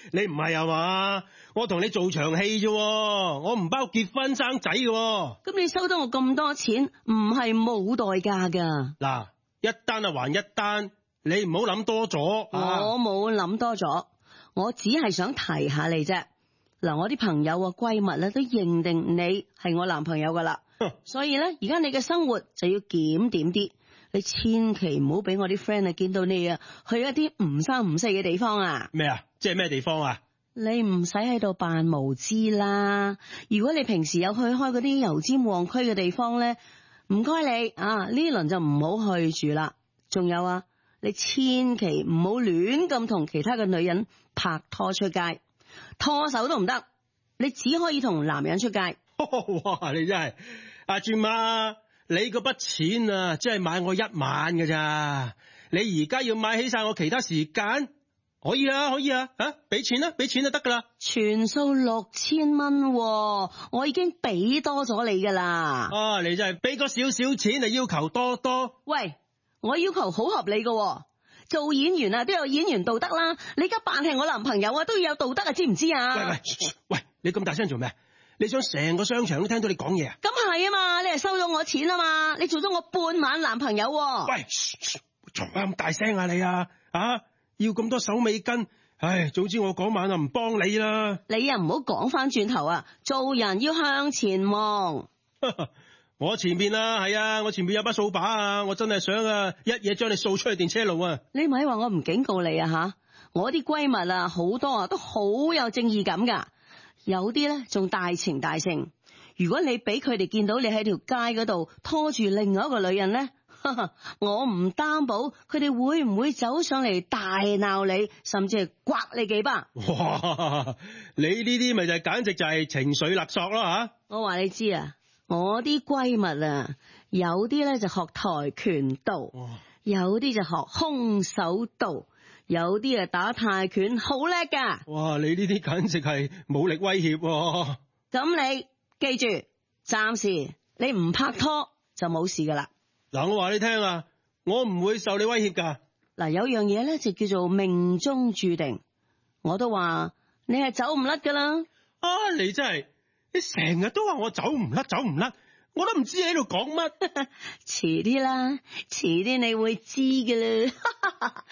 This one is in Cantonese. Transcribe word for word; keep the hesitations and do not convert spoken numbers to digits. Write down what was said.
你唔係啊嘛？我同你做場戲啫，我唔包結婚生仔嘅。 咁你收得我咁多錢，唔係冇代價噶。 嗱，一單啊還一單，你唔好諗多咗。 我冇諗多咗，我只係想提下你啫。嗱，我啲朋友啊、閨蜜咧都認定你係我男朋友噶啦，所以咧而家你嘅生活就要檢點啲，你千祈唔好俾我啲 friend 啊見到你啊去一啲唔三唔四嘅地方啊。 咩啊？即係咩地方啊？ 你唔使喺度扮無知啦。如果你平時有去開嗰啲油尖旺區嘅地方咧，唔該你啊呢輪就唔好去住啦。仲有啊，你千祈唔好亂咁同其他嘅女人拍拖出街。拖手都唔得，你只可以同男人出街。 哇！你真係阿轉媽，你嗰筆錢啊，真係買我一晚㗎咋？你而家要買起晒我其他時間，可以啊，可以啊，吓俾錢啦，俾錢就得噶啦。 全數六千蚊，我已經俾多咗你噶啦。 啊，你真係俾個少少錢就要求多多。 喂，我要求好合理噶。做演員啊都有演員道德啦，你而家扮係我男朋友啊都要有道德啊，知唔知啊？ 喂喂喂，你咁大聲做咩？你想成個商場都聽到你講嘢啊？ 咁係啊嘛，你係收咗我錢啊嘛，你做咗我半晚男朋友。 喂，做乜咁大聲啊你啊？啊，要咁多手尾跟，唉，早知我嗰晚啊唔幫你啦。 你又唔好講翻轉頭啊，做人要向前望。 我前邊啊，係啊，我前邊有把掃把啊，我真係想啊，一嘢將你掃出去電車路啊！ 你咪話我唔警告你啊吓，我啲閨蜜啊好多啊都好有正義感噶，有啲咧仲大情大性。如果你俾佢哋見到你喺條街嗰度拖住另外一個女人咧，我唔擔保佢哋會唔會走上嚟大鬧你，甚至係刮你幾巴。 哇！你呢啲咪就係簡直就係情緒勒索咯吓！ 我話你知啊。我啲閨蜜啊，有啲咧就學跆拳道，有啲就學空手道，有啲啊打泰拳好叻噶。 哇！你呢啲簡直係武力威脅啊。 咁你記住，暫時你唔拍拖就冇事噶啦。 嗱，我話你聽啊，我唔會受你威脅噶。 嗱，有樣嘢咧就叫做命中注定，我都話你係走唔甩噶啦。 啊，你真係〜你成日都話我走唔甩，走唔甩，我都唔知你喺度講乜。 遲啲啦，遲啲你會知噶啦。